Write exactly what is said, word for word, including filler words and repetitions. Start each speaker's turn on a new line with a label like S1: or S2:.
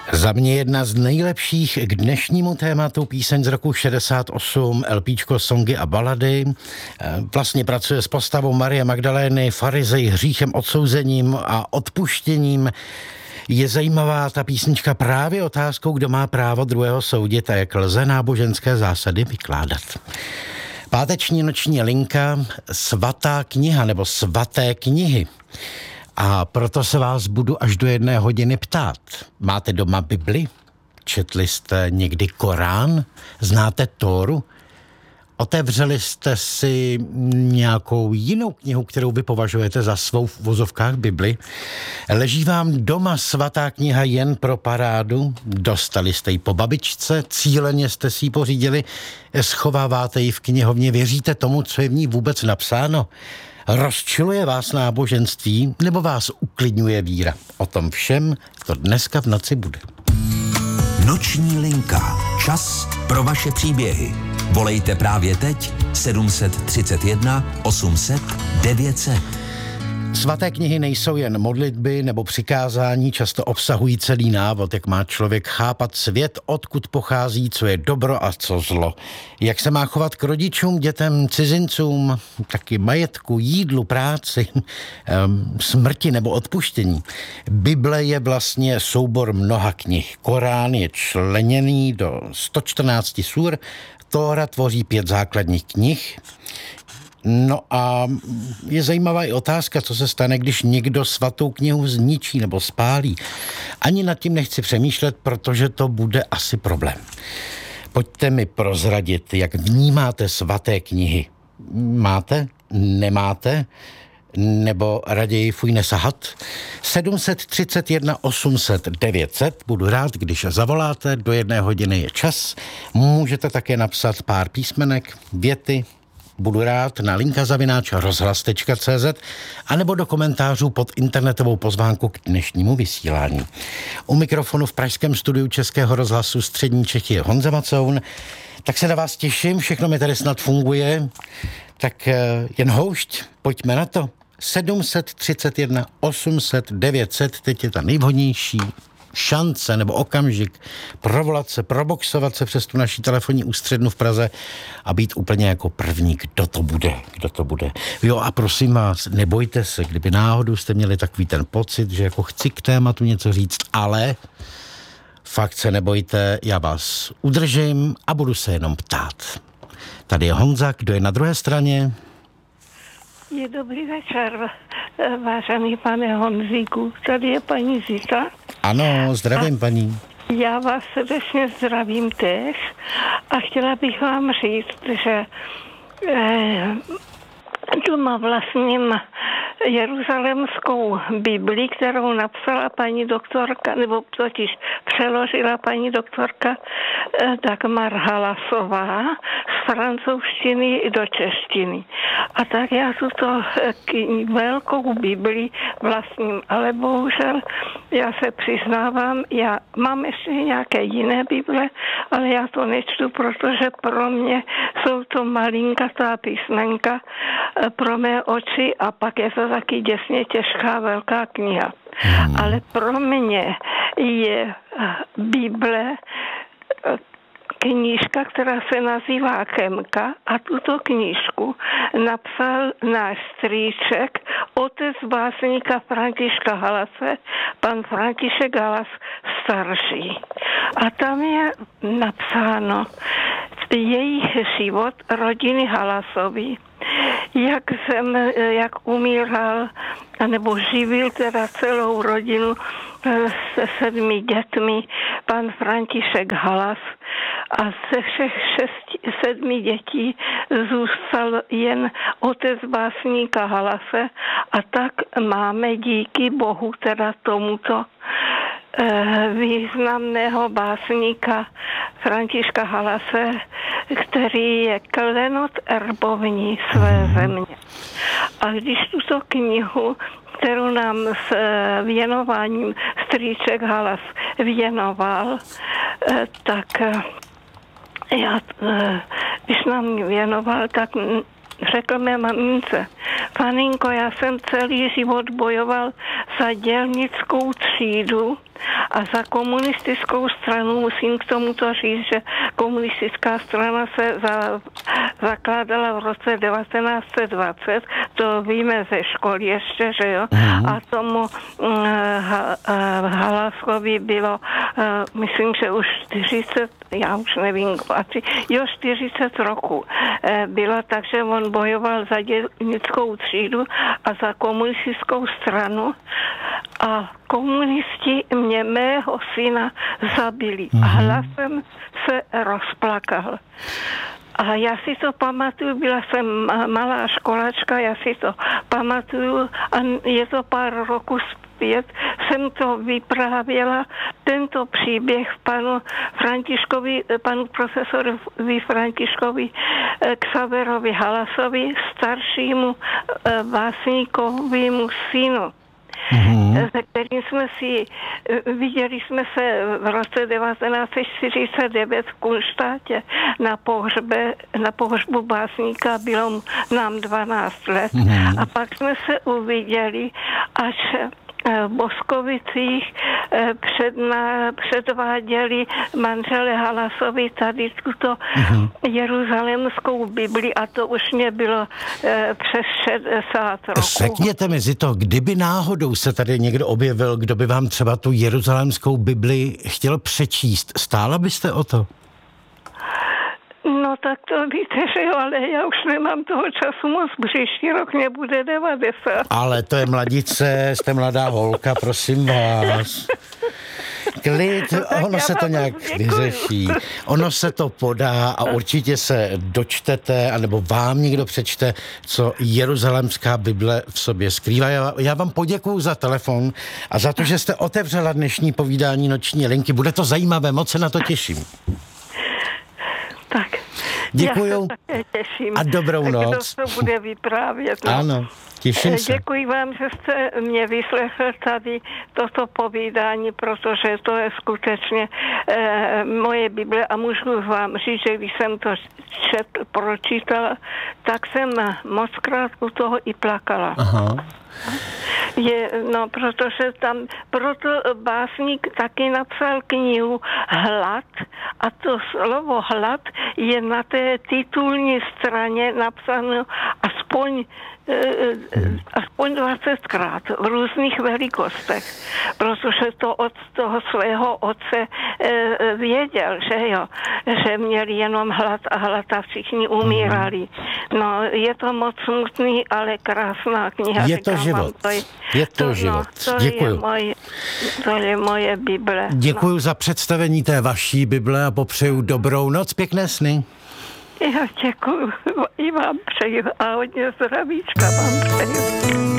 S1: Za mě jedna z nejlepších k dnešnímu tématu píseň z roku šedesát osm, LPčko Songy a balady. Vlastně pracuje s postavou Marie Magdalény, farizej, hříchem, odsouzením a odpuštěním. Je zajímavá ta písnička právě otázkou, kdo má právo druhého soudit a jak lze náboženské zásady vykládat. Páteční noční linka, svatá kniha nebo svaté knihy. A proto se vás budu až do jedné hodiny ptát. Máte doma Bibli? Četli jste někdy Korán? Znáte Tóru? Otevřeli jste si nějakou jinou knihu, kterou vy považujete za svou v vozovkách Bibli? Leží vám doma svatá kniha jen pro parádu? Dostali jste ji po babičce? Cíleně jste si ji pořídili? Schováváte ji v knihovně? Věříte tomu, co je v ní vůbec napsáno? Rozčiluje vás náboženství nebo vás uklidňuje víra? O tom všem to dneska v noci bude.
S2: Noční linka. Čas pro vaše příběhy. Volejte právě teď sedm tři jedna osm set devět set.
S1: Svaté knihy nejsou jen modlitby nebo přikázání, často obsahují celý návod, jak má člověk chápat svět, odkud pochází, co je dobro a co zlo. Jak se má chovat k rodičům, dětem, cizincům, taky majetku, jídlu, práci, smrti nebo odpuštění. Bible je vlastně soubor mnoha knih. Korán je členěný do sto čtrnáct sur, Tóra tvoří pět základních knih. No a je zajímavá i otázka, co se stane, když někdo svatou knihu zničí nebo spálí. Ani nad tím nechci přemýšlet, protože to bude asi problém. Pojďte mi prozradit, jak vnímáte svaté knihy. Máte? Nemáte? Nebo raději fuj nesahat? sedm tři jedna osm set devět set. Budu rád, když zavoláte, do jedné hodiny je čas. Můžete také napsat pár písmenek, věty. Budu rád na linka zavináč rozhlas tečka cé zet anebo do komentářů pod internetovou pozvánku k dnešnímu vysílání. U mikrofonu v pražském studiu Českého rozhlasu Střední Čechy je Honza Macoun. Tak se na vás těším, všechno mi tady snad funguje. Tak jen houšť, pojďme na to. sedm tři jedna osm set devět set, teď je ta nejvhodnější šance nebo okamžik provolat se, proboxovat se přes tu naší telefonní ústřednu v Praze a být úplně jako první, kdo to bude, kdo to bude. Jo a prosím vás, nebojte se, kdyby náhodou jste měli takový ten pocit, že jako chci k tématu něco říct, ale fakt se nebojte, já vás udržím a budu se jenom ptát. Tady je Honza, kdo je na druhé straně?
S3: Je dobrý večer, vážený pane Honzíku. Tady je paní Zita.
S1: Ano, zdravím, a paní.
S3: Já vás srdečně zdravím též a chtěla bych vám říct, že eh, doma vlastním jeruzalemskou Bibli, kterou napsala paní doktorka, nebo totiž přeložila paní doktorka Dagmar Halasová z francouzštiny do češtiny. A tak já tuto velkou Bibli vlastním, ale bohužel já se přiznávám, já mám ještě nějaké jiné Bible, ale já to nečtu, protože pro mě jsou to malinkatá písmenka pro mé oči a pak je to taky děsně těžká velká kniha. Hmm. Ale pro mě je Bible knížka, která se nazývá Chemka a tuto knížku napsal náš strýček, otec básníka Františka Halase, pan František Halas starší. A tam je napsáno jejich život rodiny Halasovi, jak, jsem, jak umíral, nebo živil teda celou rodinu se sedmi dětmi pan František Halas a ze všech šesti, sedmi dětí zůstal jen otec básníka Halase a tak máme díky Bohu teda tomuto významného básníka Františka Halase, který je klenot erbovní své země. A když tuto knihu, kterou nám s věnováním strýček Halas věnoval, tak já, když nám věnoval, tak řekl mé mamince: Paninko, já jsem celý život bojoval za dělnickou třídu A za komunistickou stranu musím k tomuto říct, že komunistická strana se za, zakládala v roce devatenáct set dvacet, to víme ze školy ještě, že jo, mm. a tomu uh, ha, uh, Halasovi bylo, uh, myslím, že už čtyřicet, já už nevím, asi, jo, čtyřicet roků uh, bylo, takže on bojoval za dělnickou třídu a za komunistickou stranu a komunisti mě, mého syna, zabili. Mm-hmm. A hlasem se rozplakal. A já si to pamatuju, byla jsem malá školačka, já si to pamatuju a je to pár roků zpět, jsem to vyprávěla, tento příběh panu Františkovi, panu profesorovi Františkovi Xaverovi Halasovi, staršímu básníkovému synu. Mm-hmm. Se kterým jsme si, viděli jsme se v roce devatenáct set čtyřicet devět v Kunštátě na pohřbe, na pohřbu básníka, bylo nám dvanáct let. Mm-hmm. A pak jsme se uviděli, až v Boskovicích předna, předváděli manžele Halasovi tady tuto mm-hmm. jeruzalémskou Bibli a to už mě bylo eh, přes šedesát roků.
S1: Řekněte mi, Zito, kdyby náhodou se tady někdo objevil, kdo by vám třeba tu jeruzalémskou Bibli chtěl přečíst, stála byste o to?
S3: No tak to víte, že jo, ale já už nemám toho času moc, příští rok mě bude devadesát.
S1: Ale to je mladice, jste mladá holka, prosím vás. Klid, ono se to nějak vyřeší, ono se to podá a určitě se dočtete, anebo vám někdo přečte, co jeruzalémská Bible v sobě skrývá. Já, já vám poděkuju za telefon a za to, že jste otevřela dnešní povídání Noční linky. Bude to zajímavé, moc se na to těším.
S3: Tak.
S1: Děkuju.
S3: Já se také těším.
S1: A dobrou noc.
S3: Kdo to bude vyprávět. No.
S1: Ano, těším se.
S3: Děkuji vám, že jste mě vyslechl tady toto povídání, protože to je skutečně eh, moje Bible a můžu vám říct, že když jsem to četl, pročítala, tak jsem mockrát u toho i plakala. Aha. Je, no, protože tam, proto básník taky napsal knihu Hlad a to slovo hlad je na té titulní straně napsáno aspoň aspoň dvacetkrát v různých velikostech, protože to od toho svého otce věděl, že jo, že měli jenom hlad a hlad a všichni umírali. No, je to moc smutný, ale krásná kniha.
S1: Je to život. To je, je to, to život.
S3: No, to Děkuju. Je moje, to je moje Bible.
S1: Děkuju
S3: no.
S1: za představení té vaší Bible a popřeju dobrou noc, pěkné sny.
S3: Já děkuju i vám přeju a hodně zdravíčka vám přeju.